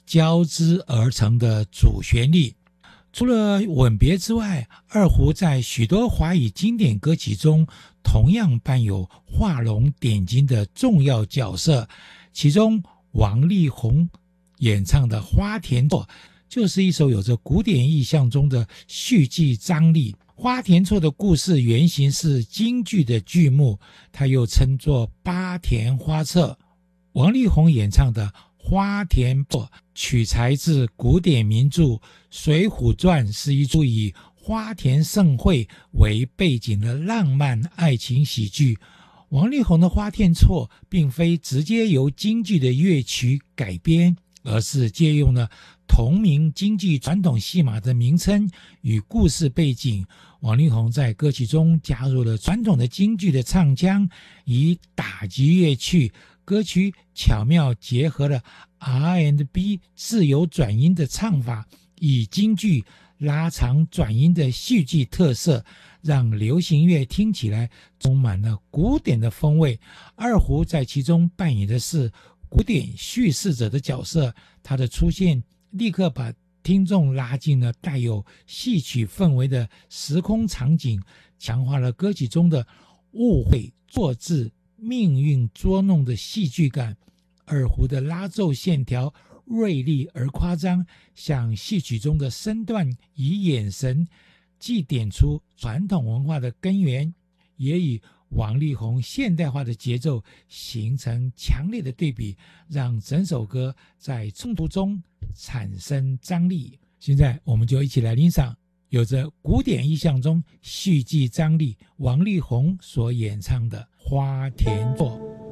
交织而成的主旋律。除了吻别之外，二胡在许多华语经典歌曲中同样扮有画龙点睛的重要角色。其中王力宏演唱的《花田错》就是一首有着古典意象中的戏剧张力。花田错的故事原型是京剧的剧目，它又称作八田花册。王力宏演唱的《花田错》取材自古典名著《水浒传》，是一出以花田盛会为背景的浪漫爱情喜剧。王力宏的《花田错》并非直接由京剧的乐曲改编，而是借用了同名京剧传统戏码的名称与故事背景。王力宏在歌曲中加入了传统的京剧的唱腔，以打击乐器，歌曲巧妙结合了 R&B 自由转音的唱法，以京剧拉长转音的戏剧特色，让流行乐听起来充满了古典的风味。二胡在其中扮演的是古典叙事者的角色，它的出现立刻把听众拉进了带有戏曲氛围的时空场景，强化了歌曲中的误会、错字、命运捉弄的戏剧感。二胡的拉奏线条锐利而夸张，像戏曲中的身段与眼神，既点出传统文化的根源，也与王力宏现代化的节奏形成强烈的对比，让整首歌在冲突中产生张力。现在我们就一起来欣赏有着古典意象中戏剧张力王力宏所演唱的《花田错》。